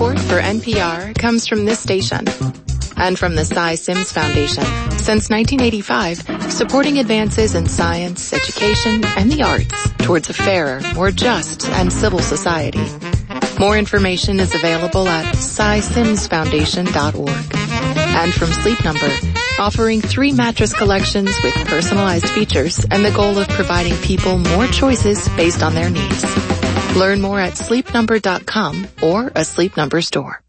Support for NPR comes from this station and from the Cy Sims Foundation. Since 1985, supporting advances in science, education, and the arts towards a fairer, more just, and civil society. More information is available at cysimsfoundation.org. And from Sleep Number, offering 3 mattress collections with personalized features and the goal of providing people more choices based on their needs. Learn more at sleepnumber.com or a Sleep Number store.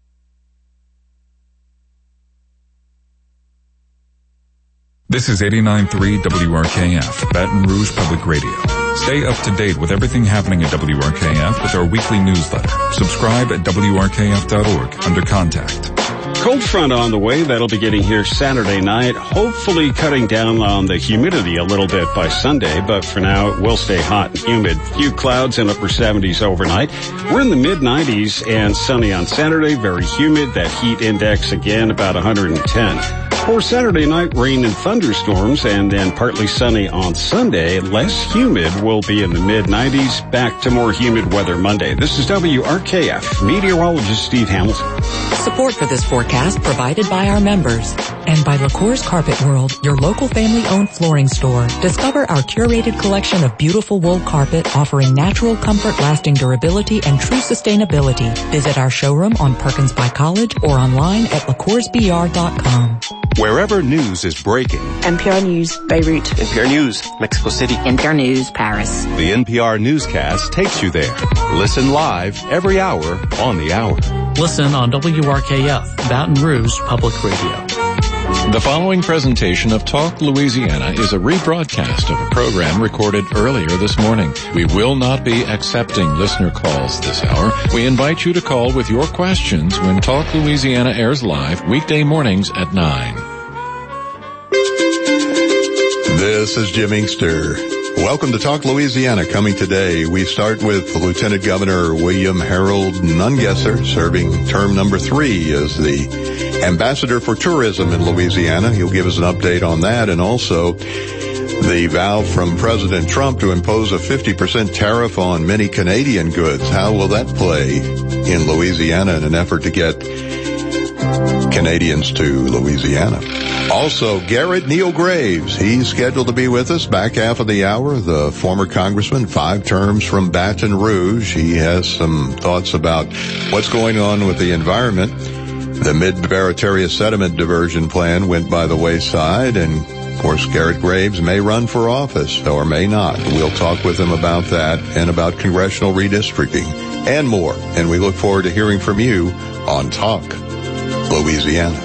This is 89.3 WRKF, Baton Rouge Public Radio. Stay up to date with everything happening at WRKF with our weekly newsletter. Subscribe at WRKF.org under Contact. Cold front on the way. That'll be getting here Saturday night, hopefully cutting down on the humidity a little bit by Sunday, but for now it will stay hot and humid. Few clouds and upper 70s overnight. We're in the mid-90s and sunny on Saturday, very humid. That heat index again about 110. For Saturday night, rain and thunderstorms, and then partly sunny on Sunday. Less humid, will be in the mid-90s. Back to more humid weather Monday. This is WRKF meteorologist Steve Hamilton. Support for this forecast provided by our members and by LaCour's Carpet World, your local family-owned flooring store. Discover our curated collection of beautiful wool carpet offering natural comfort, lasting durability, and true sustainability. Visit our showroom on Perkins by College or online at lacoursbr.com. Wherever news is breaking. NPR News, Beirut. NPR News, Mexico City. NPR News, Paris. The NPR newscast takes you there. Listen live every hour on the hour. Listen on WRKF, Baton Rouge Public Radio. The following presentation of Talk Louisiana is a rebroadcast of a program recorded earlier this morning. We will not be accepting listener calls this hour. We invite you to call with your questions when Talk Louisiana airs live weekday mornings at 9. This is Jim Inkster. Welcome to Talk Louisiana. Coming today, we start with Lieutenant Governor William Harold Nungesser, serving term number 3 as the Ambassador for Tourism in Louisiana. He'll give us an update on that, and also the vow from President Trump to impose a 50% tariff on many Canadian goods. How will that play in Louisiana in an effort to get Canadians to Louisiana? Also, Garrett Neal Graves, he's scheduled to be with us back half of the hour, the former congressman, 5 terms from Baton Rouge. He has some thoughts about what's going on with the environment. The Mid-Barataria Sediment Diversion Plan went by the wayside, and of course Garrett Graves may run for office or may not. We'll talk with him about that and about congressional redistricting and more. And we look forward to hearing from you on Talk Louisiana.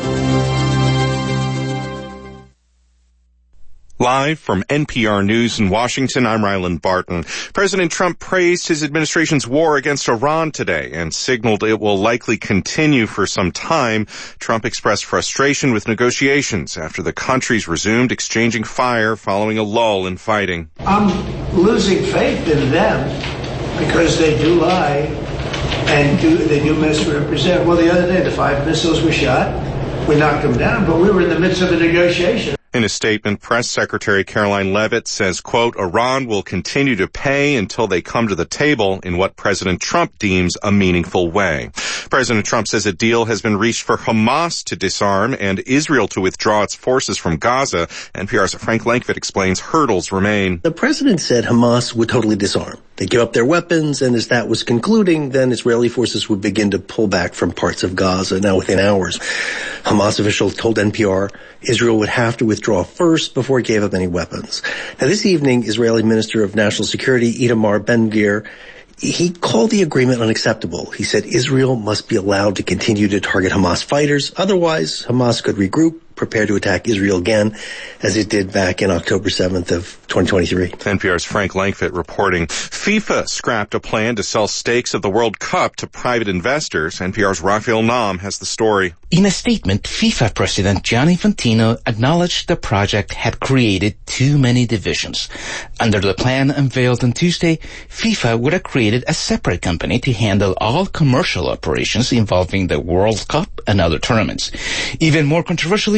Live from NPR News in Washington, I'm Ryland Barton. President Trump praised his administration's war against Iran today and signaled it will likely continue for some time. Trump expressed frustration with negotiations after the countries resumed exchanging fire following a lull in fighting. I'm losing faith in them because they do lie and they do misrepresent. Well, the other day the 5 missiles were shot. We knocked them down, but we were in the midst of a negotiation. In a statement, Press Secretary Caroline Leavitt says, quote, Iran will continue to pay until they come to the table in what President Trump deems a meaningful way. President Trump says a deal has been reached for Hamas to disarm and Israel to withdraw its forces from Gaza. NPR's Frank Langfitt explains hurdles remain. The president said Hamas would totally disarm. They'd give up their weapons, and as that was concluding, then Israeli forces would begin to pull back from parts of Gaza. Now, within hours, Hamas officials told NPR Israel would have to withdraw first before it gave up any weapons. Now, this evening, Israeli Minister of National Security Itamar Ben-Gvir, he called the agreement unacceptable. He said Israel must be allowed to continue to target Hamas fighters. Otherwise, Hamas could regroup, prepare to attack Israel again, as it did back in October 7th of 2023. NPR's Frank Langfitt reporting. FIFA scrapped a plan to sell stakes of the World Cup to private investors. NPR's Raphael Nam has the story. In a statement, FIFA President Gianni Infantino acknowledged the project had created too many divisions. Under the plan unveiled on Tuesday, FIFA would have created a separate company to handle all commercial operations involving the World Cup and other tournaments. Even more controversially,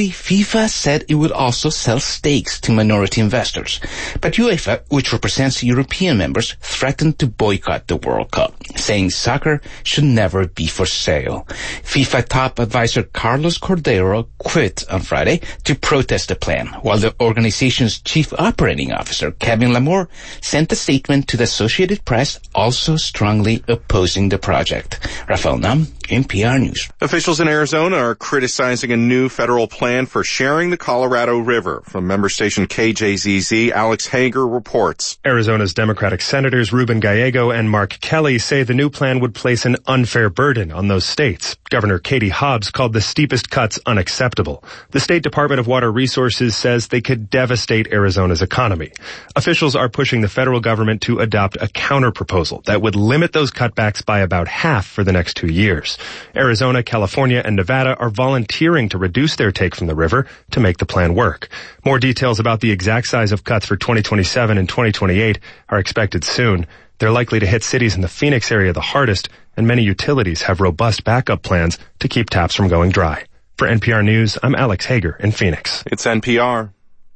FIFA said it would also sell stakes to minority investors. But UEFA, which represents European members, threatened to boycott the World Cup, saying soccer should never be for sale. FIFA top advisor Carlos Cordero quit on Friday to protest the plan, while the organization's chief operating officer, Kevin Lamour, sent a statement to the Associated Press also strongly opposing the project. Rafael Nam, NPR News. Officials in Arizona are criticizing a new federal plan for sharing the Colorado River. From member station KJZZ, Alex Hager reports. Arizona's Democratic Senators Ruben Gallego and Mark Kelly say the new plan would place an unfair burden on those states. Governor Katie Hobbs called the steepest cuts unacceptable. The State Department of Water Resources says they could devastate Arizona's economy. Officials are pushing the federal government to adopt a counter-proposal that would limit those cutbacks by about half for the next 2 years. Arizona, California, and Nevada are volunteering to reduce their take from the river to make the plan work. More details about the exact size of cuts for 2027 and 2028 are expected soon. They're likely to hit cities in the Phoenix area the hardest, and many utilities have robust backup plans to keep taps from going dry. For NPR News, I'm Alex Hager in Phoenix. It's NPR.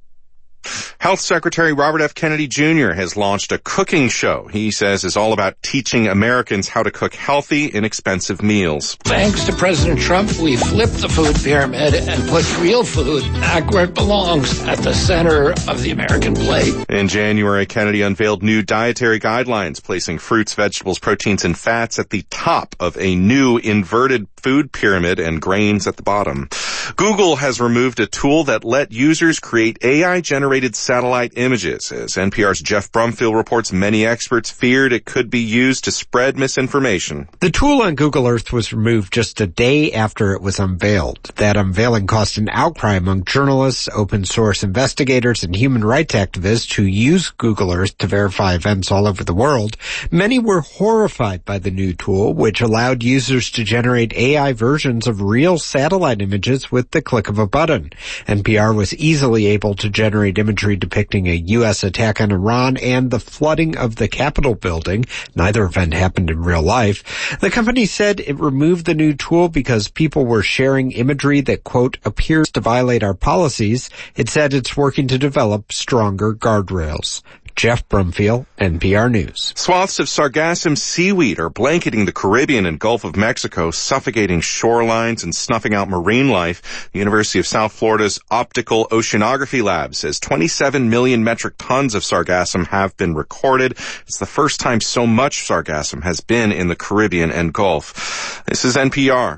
Health Secretary Robert F. Kennedy Jr. has launched a cooking show he says is all about teaching Americans how to cook healthy, inexpensive meals. Thanks to President Trump, we flipped the food pyramid and put real food back where it belongs, at the center of the American plate. In January, Kennedy unveiled new dietary guidelines, placing fruits, vegetables, proteins, and fats at the top of a new inverted food pyramid and grains at the bottom. Google has removed a tool that let users create AI-generated satellite images. As NPR's Jeff Brumfield reports, many experts feared it could be used to spread misinformation. The tool on Google Earth was removed just a day after it was unveiled. That unveiling caused an outcry among journalists, open source investigators, and human rights activists who use Google Earth to verify events all over the world. Many were horrified by the new tool, which allowed users to generate AI versions of real satellite images with the click of a button. NPR was easily able to generate imagery depicting a U.S. attack on Iran and the flooding of the Capitol building. Neither event happened in real life. The company said it removed the new tool because people were sharing imagery that, quote, appears to violate our policies. It said it's working to develop stronger guardrails. Jeff Brumfield, NPR News. Swaths of sargassum seaweed are blanketing the Caribbean and Gulf of Mexico, suffocating shorelines and snuffing out marine life. The University of South Florida's Optical Oceanography Lab says 27 million metric tons of sargassum have been recorded. It's the first time so much sargassum has been in the Caribbean and Gulf. This is NPR.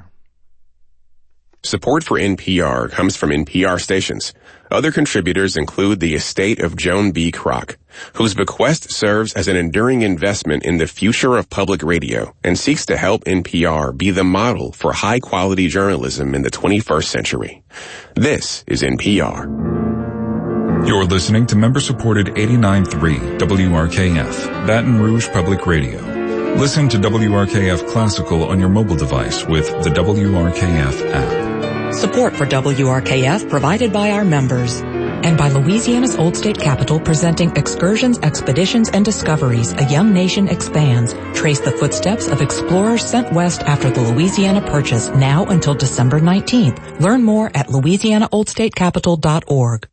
Support for NPR comes from NPR stations. Other contributors include the estate of Joan B. Kroc, whose bequest serves as an enduring investment in the future of public radio and seeks to help NPR be the model for high-quality journalism in the 21st century. This is NPR. You're listening to member-supported 89.3 WRKF, Baton Rouge Public Radio. Listen to WRKF Classical on your mobile device with the WRKF app. Support for WRKF provided by our members and by Louisiana's Old State Capitol, presenting Excursions, Expeditions, and Discoveries, A Young Nation Expands. Trace the footsteps of explorers sent west after the Louisiana Purchase, now until December 19th. Learn more at louisianaoldstatecapital.org.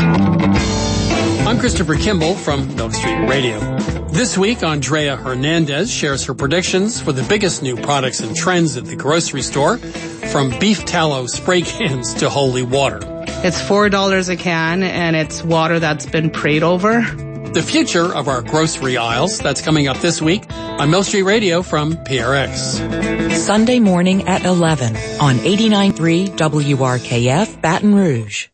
I'm Christopher Kimball from Milk Street Radio. This week, Andrea Hernandez shares her predictions for the biggest new products and trends at the grocery store, from beef tallow spray cans to holy water. It's $4 a can, and it's water that's been prayed over. The future of our grocery aisles, that's coming up this week on Milk Street Radio from PRX. Sunday morning at 11 on 89.3 WRKF, Baton Rouge.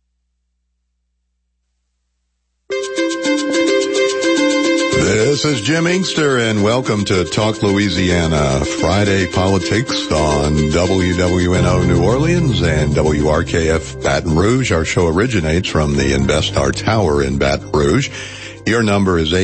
This is Jim Inkster, and welcome to Talk Louisiana, Friday Politics on WWNO New Orleans and WRKF Baton Rouge. Our show originates from the InvestStar Tower in Baton Rouge. Your number is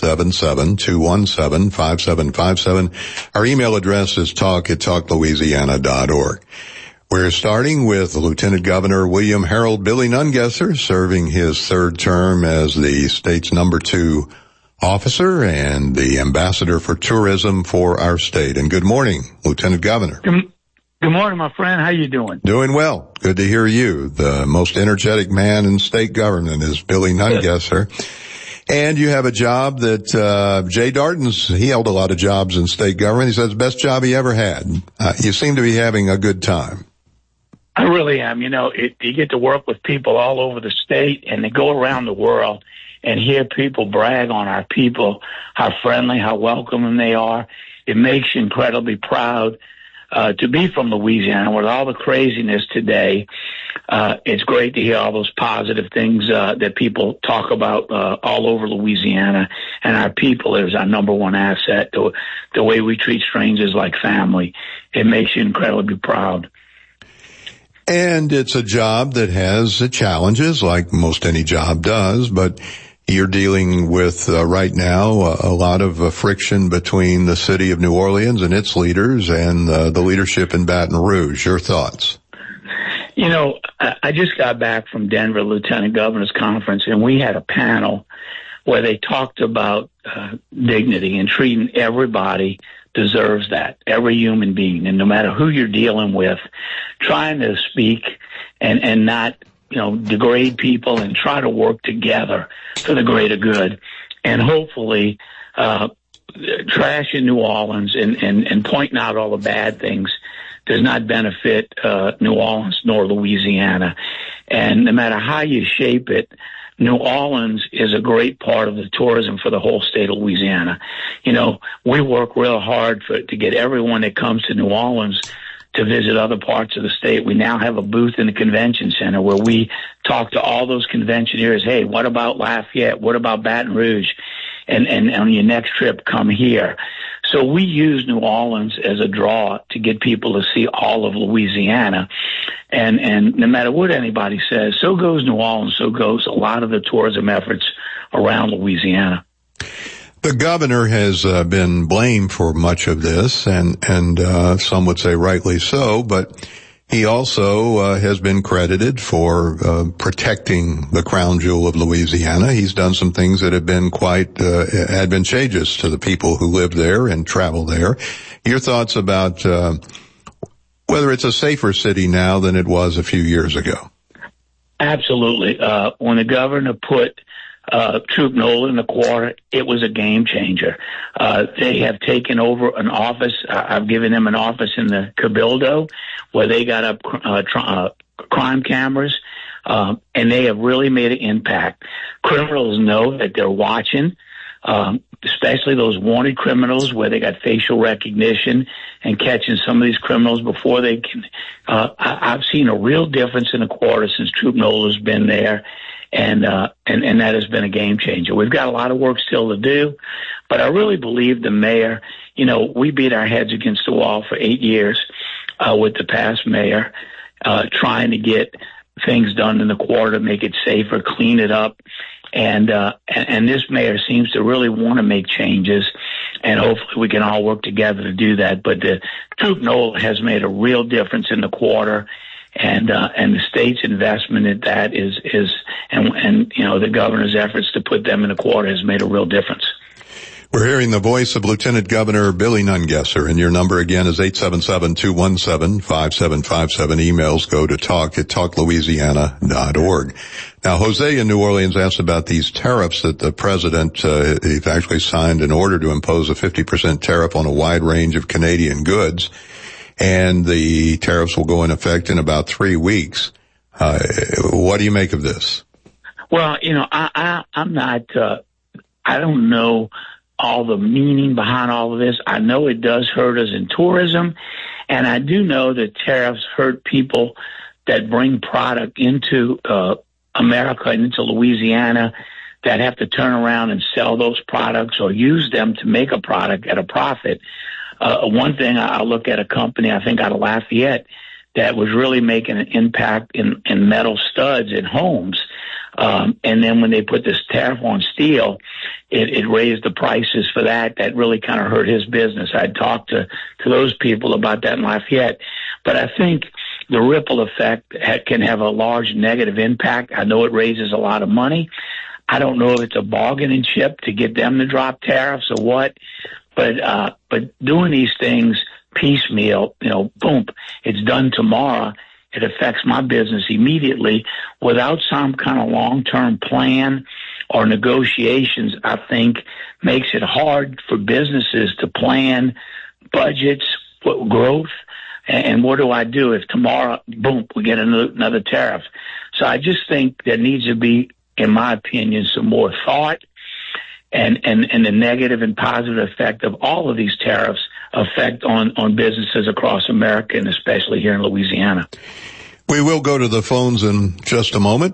877-217-5757. Our email address is talk@talklouisiana.org. We're starting with Lieutenant Governor William Harold Billy Nungesser, serving his third term as the state's number 2 officer and the ambassador for tourism for our state. And good morning, Lieutenant Governor. Good morning, my friend. How you doing? Doing well. Good to hear you. The most energetic man in state government is Billy Nungesser. And you have a job that Jay Darden's, he held a lot of jobs in state government. He says the best job he ever had. You seem to be having a good time. I really am. You know, you get to work with people all over the state and they go around the world and hear people brag on our people, how friendly, how welcoming they are. It makes you incredibly proud to be from Louisiana with all the craziness today. It's great to hear all those positive things that people talk about all over Louisiana, and our people is our number one asset. The way we treat strangers like family, it makes you incredibly proud. And it's a job that has challenges, like most any job does, but you're dealing with right now a lot of friction between the city of New Orleans and its leaders and the leadership in Baton Rouge. Your thoughts? You know, I just got back from Denver Lieutenant Governor's Conference, and we had a panel where they talked about dignity and treating everybody deserves that, every human being, and no matter who you're dealing with, trying to speak and not, you know, degrade people and try to work together for the greater good. And hopefully, trashing New Orleans and pointing out all the bad things does not benefit New Orleans nor Louisiana. And no matter how you shape it, New Orleans is a great part of the tourism for the whole state of Louisiana. You know, we work real hard to get everyone that comes to New Orleans to visit other parts of the state. We now have a booth in the convention center where we talk to all those conventioneers. Hey, what about Lafayette? What about Baton Rouge? And on your next trip, come here. So we use New Orleans as a draw to get people to see all of Louisiana. And no matter what anybody says, so goes New Orleans, so goes a lot of the tourism efforts around Louisiana. The governor has been blamed for much of this, and some would say rightly so, but he also has been credited for protecting the crown jewel of Louisiana. He's done some things that have been quite advantageous to the people who live there and travel there. Your thoughts about whether it's a safer city now than it was a few years ago? Absolutely. When the governor put Troop Nolan in the quarter, it was a game changer. They have taken over an office. I've given them an office in the Cabildo where they got up crime cameras, and they have really made an impact. Criminals know that they're watching, especially those wanted criminals where they got facial recognition and catching some of these criminals before they can. I've seen a real difference in the quarter since Troop Nolan's been there. And that has been a game changer. We've got a lot of work still to do, but I really believe the mayor, you know, we beat our heads against the wall for 8 years, with the past mayor, trying to get things done in the quarter to make it safer, clean it up. And this mayor seems to really want to make changes, and hopefully we can all work together to do that. But the Troop Nolan has made a real difference in the quarter. And the state's investment in that and you know, the governor's efforts to put them in a quarter has made a real difference. We're hearing the voice of Lieutenant Governor Billy Nungesser, and your number again is 877-217-5757. Emails go to talk@talklouisiana.org. Now, Jose in New Orleans asked about these tariffs that the president, he's actually signed an order to impose a 50% tariff on a wide range of Canadian goods. And the tariffs will go in effect in about 3 weeks. What do you make of this? Well, you know, I'm not, I don't know all the meaning behind all of this. I know it does hurt us in tourism, and I do know that tariffs hurt people that bring product into America and into Louisiana that have to turn around and sell those products or use them to make a product at a profit. One thing, I look at a company, I think out of Lafayette, that was really making an impact in metal studs in homes. And then when they put this tariff on steel, it raised the prices for that. That really kind of hurt his business. I talked to those people about that in Lafayette. But I think the ripple effect can have a large negative impact. I know it raises a lot of money. I don't know if it's a bargaining chip to get them to drop tariffs or what. But doing these things, piecemeal, boom, it's done tomorrow. It affects my business immediately without some kind of long-term plan or negotiations. I think makes it hard for businesses to plan budgets, growth, and what do I do if tomorrow, boom, we get another tariff? So I just think there needs to be, in my opinion, some more thought and the negative and positive effect of all of these tariffs effect on businesses across America and especially here in Louisiana. We will go to the phones in just a moment,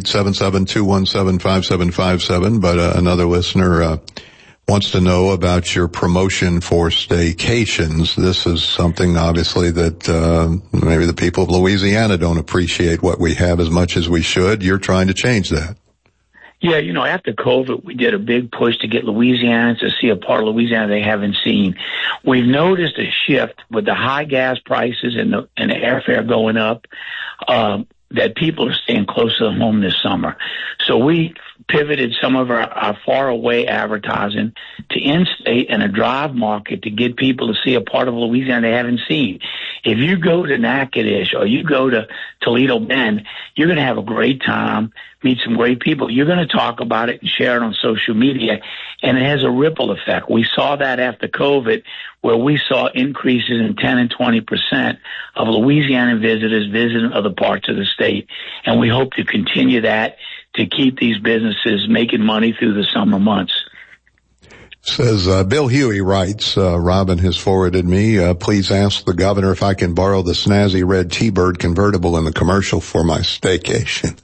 877-217-5757, but another listener wants to know about your promotion for staycations. This is something, obviously, that maybe the people of Louisiana don't appreciate what we have as much as we should. You're trying to change that. Yeah, after COVID, we did a big push to get Louisianans to see a part of Louisiana they haven't seen. We've noticed a shift with the high gas prices and the airfare going up, that people are staying close to home this summer. So we pivoted some of our far away advertising to in-state and a drive market to get people to see a part of Louisiana they haven't seen. If you go to Natchitoches or you go to Toledo Bend, you're going to have a great time, meet some great people. You're going to talk about it and share it on social media, and it has a ripple effect. We saw that after COVID, where we saw increases in 10 and 20% of Louisiana visitors visiting other parts of the state, and we hope to continue that to keep these businesses making money through the summer months. Says, Bill Huey writes, Robin has forwarded me, please ask the governor if I can borrow the snazzy red T-Bird convertible in the commercial for my staycation.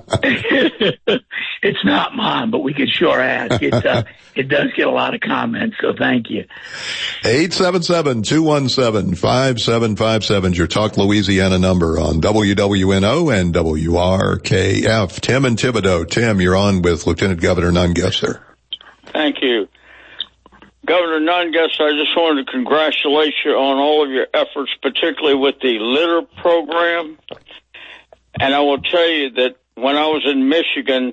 It's not mine, but we could sure ask. It does get a lot of comments, so thank you. 877-217-5757 is your Talk Louisiana number on WWNO and WRKF. Tim in Thibodaux. Tim, you're on with Lieutenant Governor Nungesser. Thank you. Governor Nungesser, I just wanted to congratulate you on all of your efforts, particularly with the litter program. And I will tell you that when I was in Michigan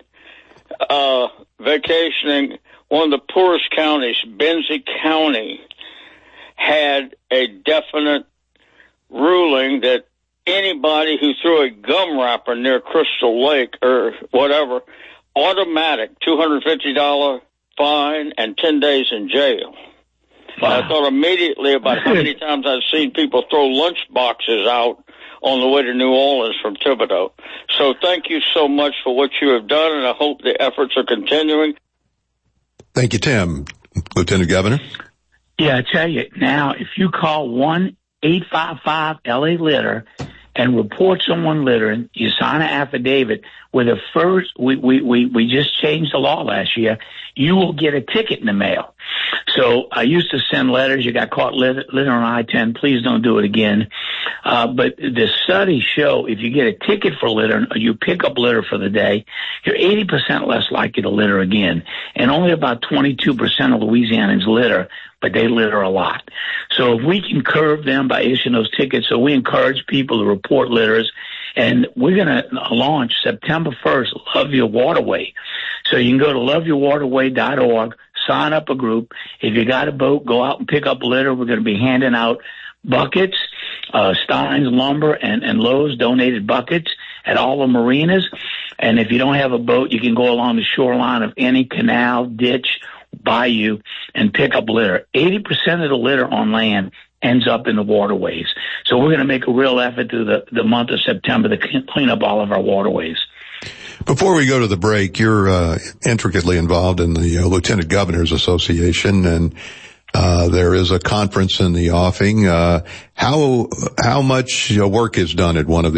vacationing, one of the poorest counties, Benzie County, had a definite ruling that anybody who threw a gum wrapper near Crystal Lake or whatever, automatic $250 fine and 10 days in jail. Wow. I thought immediately about how many times I've seen people throw lunch boxes out on the way to New Orleans from Thibodaux. So thank you so much for what you have done, and I hope the efforts are continuing. Thank you, Tim. Lieutenant Governor? Yeah, I tell you, now, if you call 1-855-LA-LITTER and report someone littering, you sign an affidavit with a first, we just changed the law last year, you will get a ticket in the mail. So I used to send letters, you got caught littering on I-10, please don't do it again. But the studies show if you get a ticket for littering or you pick up litter for the day, you're 80% less likely to litter again. And only about 22% of Louisianans litter, but they litter a lot. So if we can curb them by issuing those tickets, so we encourage people to report litters, and we're going to launch September 1st, Love Your Waterway. So you can go to loveyourwaterway.org, sign up a group. If you got a boat, go out and pick up litter. We're going to be handing out buckets, Stein's Lumber and Lowe's donated buckets at all the marinas. And if you don't have a boat, you can go along the shoreline of any canal, ditch, bayou, and pick up litter. 80% of the litter on land ends up in the waterways. So we're going to make a real effort through the month of September to clean up all of our waterways. Before we go to the break, you're intricately involved in the Lieutenant Governors Association, and there is a conference in the offing. How much work is done at one of